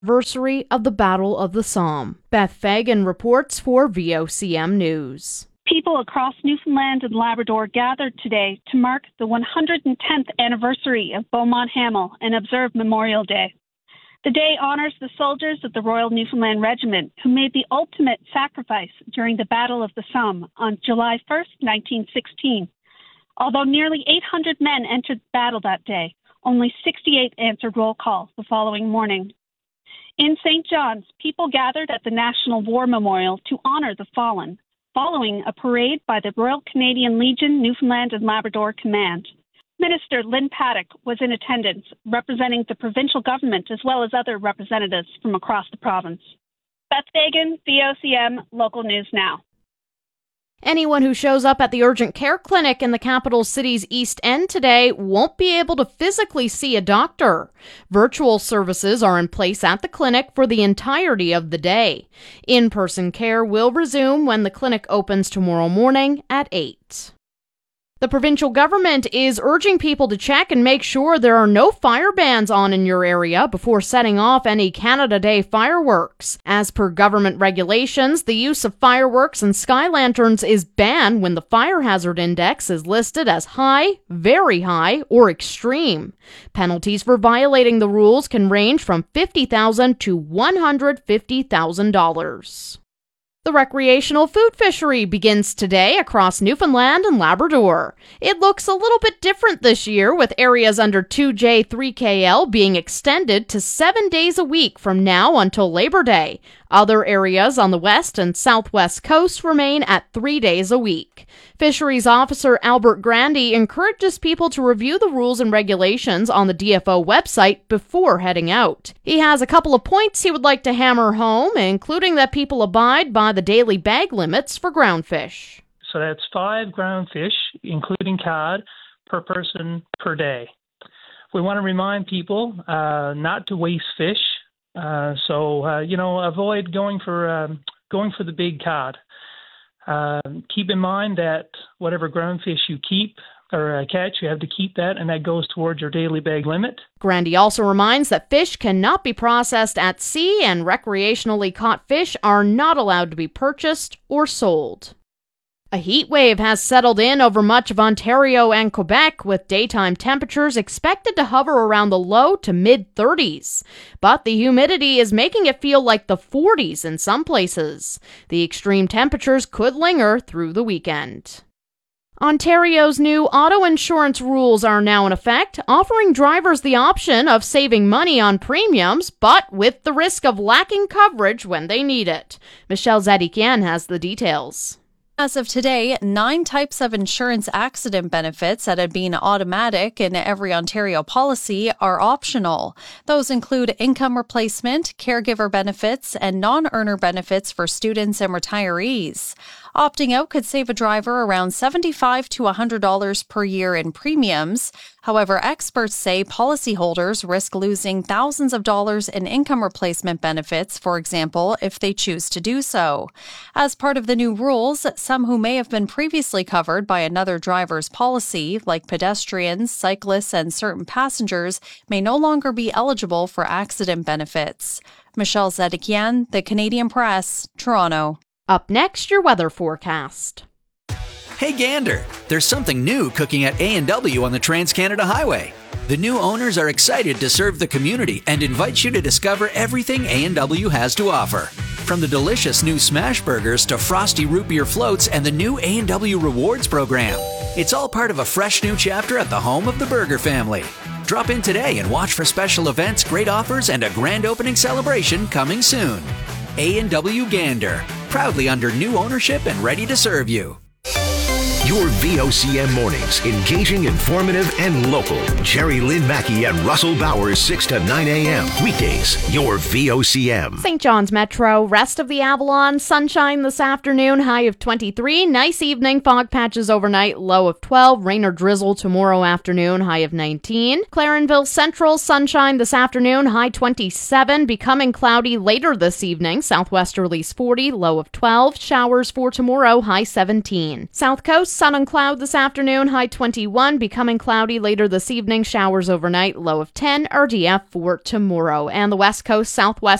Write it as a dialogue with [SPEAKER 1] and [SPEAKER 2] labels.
[SPEAKER 1] anniversary of the Battle of the Somme. Beth Fagan reports for VOCM News.
[SPEAKER 2] People across Newfoundland and Labrador gathered today to mark the 110th anniversary of Beaumont Hamel and observe Memorial Day. The day honors the soldiers of the Royal Newfoundland Regiment who made the ultimate sacrifice during the Battle of the Somme on July 1st, 1916. Although nearly 800 men entered battle that day, only 68 answered roll call the following morning. In St. John's, people gathered at the National War Memorial to honor the fallen, following a parade by the Royal Canadian Legion Newfoundland and Labrador Command. Minister Lynn Paddock was in attendance, representing the provincial government as well as other representatives from across the province. Beth Fagan, VOCM, Local News Now.
[SPEAKER 1] Anyone who shows up at the urgent care clinic in the capital city's East End today won't be able to physically see a doctor. Virtual services are in place at the clinic for the entirety of the day. In-person care will resume when the clinic opens tomorrow morning at 8. The provincial government is urging people to check and make sure there are no fire bans on in your area before setting off any Canada Day fireworks. As per government regulations, the use of fireworks and sky lanterns is banned when the fire hazard index is listed as high, very high, or extreme. Penalties for violating the rules can range from $50,000 to $150,000. The recreational food fishery begins today across Newfoundland and Labrador. It looks a little bit different this year, with areas under 2J 3KL being extended to 7 days a week from now until Labor Day. Other areas on the west and southwest coast remain at 3 days a week. Fisheries Officer Albert Grandy encourages people to review the rules and regulations on the DFO website before heading out. He has a couple of points he would like to hammer home, including that people abide by the daily bag limits for groundfish.
[SPEAKER 3] So that's 5 ground fish, including cod, per person per day. We want to remind people not to waste fish. Avoid going for the big cod. Keep in mind that whatever ground fish you keep or catch, you have to keep that, and that goes towards your daily bag limit.
[SPEAKER 1] Grandy also reminds that fish cannot be processed at sea, and recreationally caught fish are not allowed to be purchased or sold. A heat wave has settled in over much of Ontario and Quebec, with daytime temperatures expected to hover around the low to mid-30s. But the humidity is making it feel like the 40s in some places. The extreme temperatures could linger through the weekend. Ontario's new auto insurance rules are now in effect, offering drivers the option of saving money on premiums, but with the risk of lacking coverage when they need it. Michelle Zadikian has the details.
[SPEAKER 4] As of today, 9 types of insurance accident benefits that had been automatic in every Ontario policy are optional. Those include income replacement, caregiver benefits, and non-earner benefits for students and retirees. Opting out could save a driver around $75 to $100 per year in premiums. However, experts say policyholders risk losing thousands of dollars in income replacement benefits, for example, if they choose to do so. As part of the new rules, some who may have been previously covered by another driver's policy, like pedestrians, cyclists, and certain passengers, may no longer be eligible for accident benefits. Michelle Zedikian, The Canadian Press, Toronto.
[SPEAKER 1] Up next, your weather forecast.
[SPEAKER 5] Hey Gander, there's something new cooking at A&W on the Trans-Canada Highway. The new owners are excited to serve the community and invite you to discover everything A&W has to offer. From the delicious new smash burgers to frosty root beer floats and the new A&W Rewards program. It's all part of a fresh new chapter at the home of the Burger family. Drop in today and watch for special events, great offers, and a grand opening celebration coming soon. A&W Gander, proudly under new ownership and ready to serve you.
[SPEAKER 6] Your VOCM mornings, engaging, informative, and local. Jerry Lynn Mackey and Russell Bowers, 6 to 9 a.m. Weekdays, your VOCM.
[SPEAKER 1] St. John's Metro, rest of the Avalon, sunshine this afternoon, high of 23. Nice evening, fog patches overnight, low of 12. Rain or drizzle tomorrow afternoon, high of 19. Clarenville Central, sunshine this afternoon, high 27. Becoming cloudy later this evening, southwesterlies 40, low of 12. Showers for tomorrow, high 17. South Coast, sun and cloud this afternoon, high 21, becoming cloudy later this evening, showers overnight, low of 10, RDF for tomorrow. And the west coast, southwest